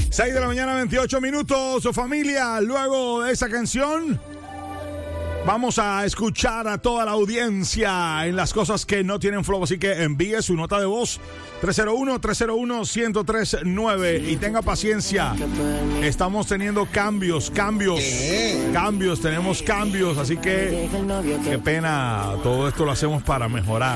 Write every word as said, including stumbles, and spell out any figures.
seis de la mañana, veintiocho minutos, su familia. Luego de esa canción, vamos a escuchar a toda la audiencia en las cosas que no tienen flow. Así que envíe su nota de voz tres cero uno, tres cero uno, uno cero tres nueve y tenga paciencia. Estamos teniendo cambios, cambios, cambios, tenemos cambios. Así que qué pena, todo esto lo hacemos para mejorar.